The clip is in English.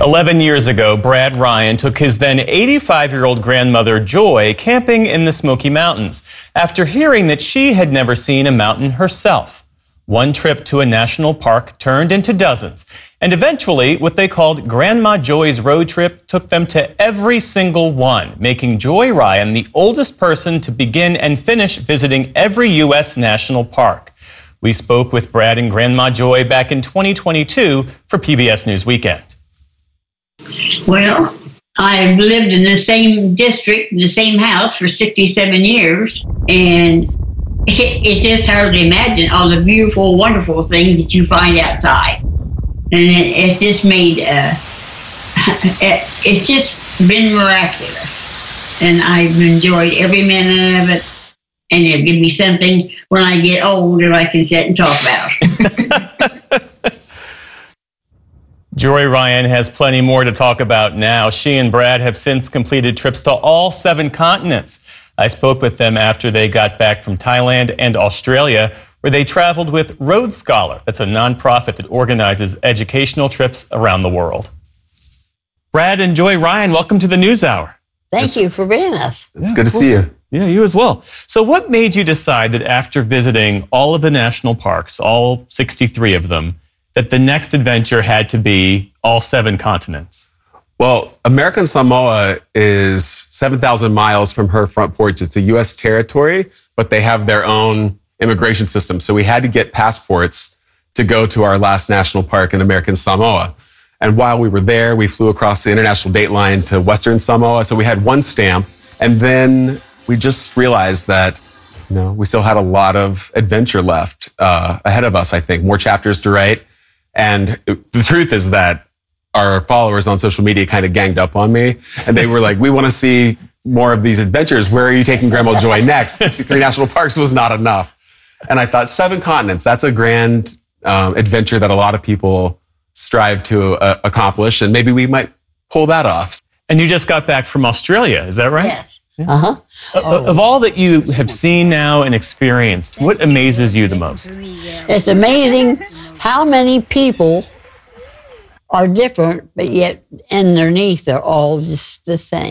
11 years ago, Brad Ryan took his then 85-year-old grandmother, Joy, camping in the Smoky Mountains after hearing that she had never seen a mountain herself. One trip to a national park turned into dozens, and eventually what they called Grandma Joy's road trip took them to every single one, making Joy Ryan the oldest person to begin and finish visiting every U.S. national park. We spoke with Brad and Grandma Joy back in 2022 for PBS News Weekend. Well, I've lived in the same district, in the same house for 67 years, and it's just hard to imagine all the beautiful, wonderful things that you find outside. And it's just made, it's just been miraculous. And I've enjoyed every minute of it. And it'll give me something when I get old that I can sit and talk about. Joy Ryan has plenty more to talk about now. She and Brad have since completed trips to all 7 continents. I spoke with them after they got back from Thailand and Australia, where they traveled with Road Scholar. That's a nonprofit that organizes educational trips around the world. Brad and Joy Ryan, welcome to the NewsHour. Thank you for being us. It's good to see you. Yeah, you as well. So what made you decide that after visiting all of the national parks, all 63 of them, that the next adventure had to be all 7 continents? Well, American Samoa is 7,000 miles from her front porch. It's a U.S. territory, but they have their own immigration system. So we had to get passports to go to our last national park in American Samoa. And while we were there, we flew across the international date line to Western Samoa. So we had one stamp. And then we just realized that, we still had a lot of adventure left ahead of us, I think, more chapters to write. And the truth is that our followers on social media kind of ganged up on me. And they were like, we want to see more of these adventures. Where are you taking Grandma Joy next? 63 national parks was not enough. And I thought 7 continents, that's a grand adventure that a lot of people strive to accomplish. And maybe we might pull that off. And you just got back from Australia, is that right? Yes. Uh-huh. Of all that you have seen now and experienced, what amazes you the most? It's amazing how many people are different, but yet underneath they're all just the same.